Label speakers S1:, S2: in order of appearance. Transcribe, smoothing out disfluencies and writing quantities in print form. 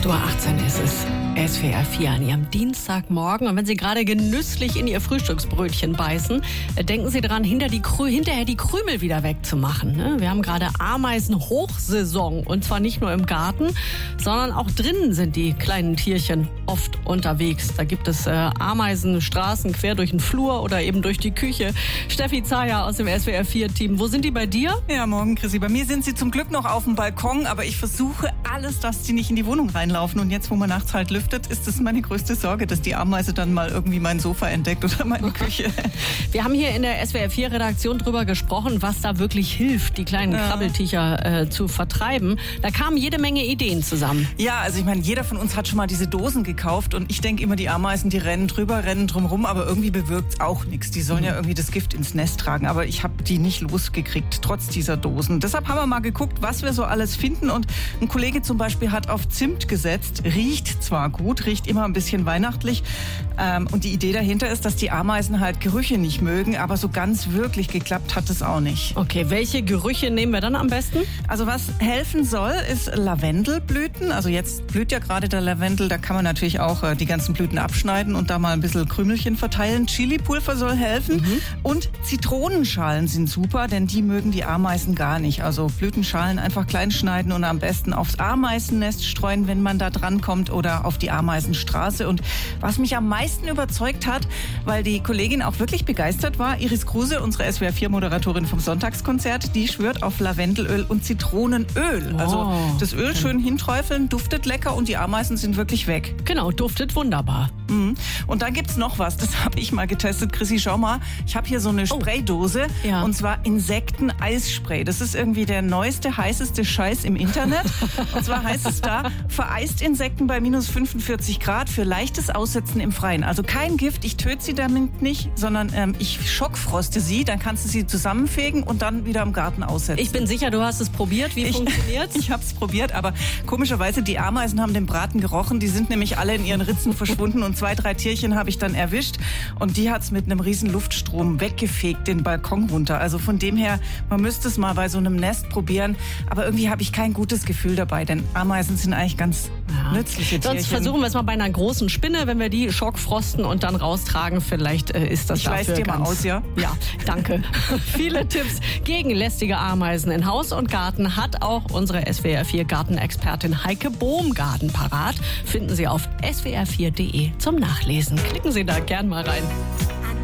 S1: 8:18 Uhr ist es. SWR 4 an Ihrem Dienstagmorgen. Und wenn Sie gerade genüsslich in Ihr Frühstücksbrötchen beißen, denken Sie daran, hinterher die Krümel wieder wegzumachen. Ne? Wir haben gerade Ameisenhochsaison. Und zwar nicht nur im Garten, sondern auch drinnen sind die kleinen Tierchen oft unterwegs. Da gibt es Ameisenstraßen quer durch den Flur oder eben durch die Küche. Steffi Zayer aus dem SWR 4-Team. Wo sind die bei dir?
S2: Ja, morgen, Chrissy. Bei mir sind sie zum Glück noch auf dem Balkon, aber ich versuche alles, dass die nicht in die Wohnung reinlaufen. Und jetzt, wo man nachts halt lüftet, ist das meine größte Sorge, dass die Ameise dann mal irgendwie mein Sofa entdeckt oder meine Küche.
S1: Wir haben hier in der SWR 4-Redaktion drüber gesprochen, was da wirklich hilft, die kleinen Krabbeltiecher zu vertreiben. Da kamen jede Menge Ideen zusammen.
S2: Ja, also ich meine, jeder von uns hat schon mal diese Dosen gekauft und ich denke immer, die Ameisen, die rennen drüber, rennen drumrum, aber irgendwie bewirkt es auch nichts. Die sollen ja irgendwie das Gift ins Nest tragen, aber ich habe die nicht losgekriegt, trotz dieser Dosen. Deshalb haben wir mal geguckt, was wir so alles finden, und ein Kollege zum Beispiel hat auf Zimt gesetzt. Riecht zwar gut, riecht immer ein bisschen weihnachtlich, und die Idee dahinter ist, dass die Ameisen halt Gerüche nicht mögen, aber so ganz wirklich geklappt hat es auch nicht.
S1: Okay, welche Gerüche nehmen wir dann am besten?
S2: Also was helfen soll, ist Lavendelblüten. Also jetzt blüht ja gerade der Lavendel, da kann man natürlich auch die ganzen Blüten abschneiden und da mal ein bisschen Krümelchen verteilen. Chilipulver soll helfen und Zitronenschalen sind super, denn die mögen die Ameisen gar nicht. Also Blütenschalen einfach klein schneiden und am besten aufs Ameisennest streuen, wenn man da dran kommt, oder auf die Ameisenstraße. Und was mich am meisten überzeugt hat, weil die Kollegin auch wirklich begeistert war, Iris Kruse, unsere SWR 4-Moderatorin vom Sonntagskonzert, die schwört auf Lavendelöl und Zitronenöl. Also das Öl schön hinträufeln, duftet lecker und die Ameisen sind wirklich weg.
S1: Genau, duftet wunderbar.
S2: Und dann gibt's noch was, das habe ich mal getestet. Chrissy, schau mal, ich habe hier so eine Spraydose, und zwar Insekten-Eisspray. Das ist irgendwie der neueste, heißeste Scheiß im Internet. Und zwar heißt es da, vereist Insekten bei minus 45 Grad für leichtes Aussetzen im Freien. Also kein Gift, ich töte sie damit nicht, sondern ich schockfroste sie, dann kannst du sie zusammenfegen und dann wieder im Garten aussetzen.
S1: Ich bin sicher, du hast es probiert. Wie funktioniert's?
S2: Ich habe es probiert, aber komischerweise, die Ameisen haben den Braten gerochen. Die sind nämlich alle in ihren Ritzen verschwunden und 2, 3 Tierchen habe ich dann erwischt und die hat's mit einem riesen Luftstrom weggefegt den Balkon runter. Also von dem her, man müsste es mal bei so einem Nest probieren, aber irgendwie habe ich kein gutes Gefühl dabei, denn Ameisen sind eigentlich ganz nützliche Tierchen.
S1: Sonst versuchen wir es mal bei einer großen Spinne, wenn wir die schockfrosten und dann raustragen. Vielleicht ist das dafür ganz...
S2: Ich leiste dir mal aus, ja?
S1: Ja, danke. Viele Tipps gegen lästige Ameisen in Haus und Garten hat auch unsere SWR 4 Gartenexpertin Heike Bohmgarten parat. Finden Sie auf swr4.de zum Nachlesen. Klicken Sie da gern mal rein.